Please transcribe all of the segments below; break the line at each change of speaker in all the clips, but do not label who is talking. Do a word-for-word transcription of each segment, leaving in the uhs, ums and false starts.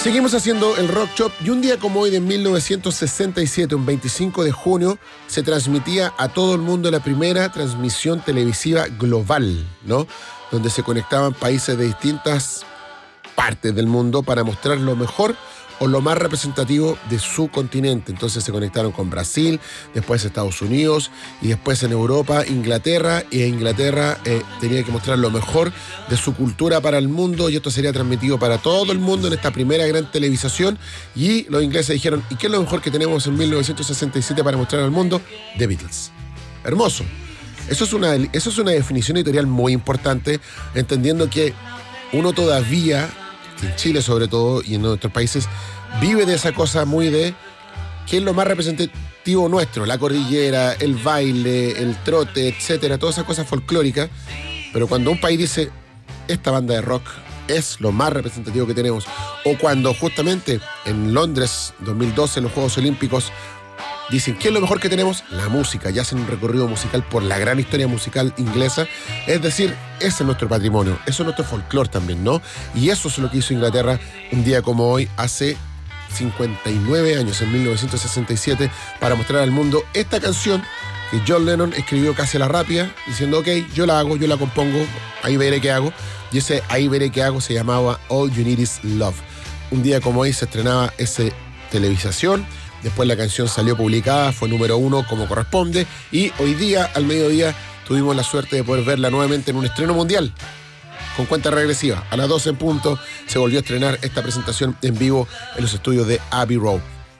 Seguimos haciendo el Rock Shop y un día como hoy de mil novecientos sesenta y siete, un veinticinco de junio, se transmitía a todo el mundo la primera transmisión televisiva global, ¿no? Donde se conectaban países de distintas partes del mundo para mostrar lo mejor o lo más representativo de su continente. Entonces se conectaron con Brasil, después Estados Unidos y después en Europa, Inglaterra, y Inglaterra eh, tenía que mostrar lo mejor de su cultura para el mundo, y esto sería transmitido para todo el mundo en esta primera gran televisación. Y los ingleses dijeron, ¿y qué es lo mejor que tenemos en mil novecientos sesenta y siete para mostrar al mundo? The Beatles. Hermoso. Eso es una, eso es una definición editorial muy importante, entendiendo que uno todavía, en Chile sobre todo y en otros países, vive de esa cosa muy de qué es lo más representativo nuestro, la cordillera, el baile, el trote, etcétera, todas esas cosas folclóricas. Pero cuando un país dice, esta banda de rock es lo más representativo que tenemos, o cuando justamente en Londres dos mil doce, en los Juegos Olímpicos, dicen, ¿qué es lo mejor que tenemos? La música, y hacen un recorrido musical por la gran historia musical inglesa. Es decir, ese es nuestro patrimonio, eso es nuestro folclore también, ¿no? Y eso es lo que hizo Inglaterra un día como hoy, hace cincuenta y nueve años, en mil novecientos sesenta y siete, para mostrar al mundo esta canción que John Lennon escribió casi a la rápida, diciendo, ok, yo la hago, yo la compongo, ahí veré qué hago. Y ese ahí veré qué hago se llamaba All You Need Is Love. Un día como hoy se estrenaba esa televisación. Después la canción salió publicada, fue número uno como corresponde, y hoy día, al mediodía, tuvimos la suerte de poder verla nuevamente en un estreno mundial, con cuenta regresiva. A las doce en punto se volvió a estrenar esta presentación en vivo en los estudios de Abbey Road.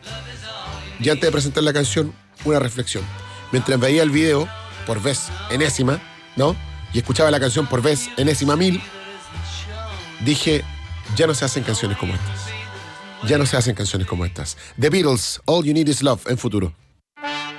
Y antes de presentar la canción, una reflexión. Mientras veía el video por vez enésima, ¿no? Y escuchaba la canción por vez enésima mil, dije, ya no se hacen canciones como estas. Ya no se hacen canciones como estas. The Beatles, All You Need Is Love, en futuro.